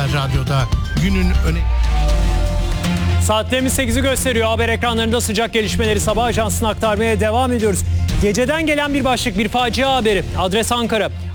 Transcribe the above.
Haber Radyo'da günün öne... Saatlerimiz 8'i gösteriyor. Haber ekranlarında sıcak gelişmeleri sabah ajansına aktarmaya devam ediyoruz. Geceden gelen bir başlık, bir facia haberi. Adres Ankara.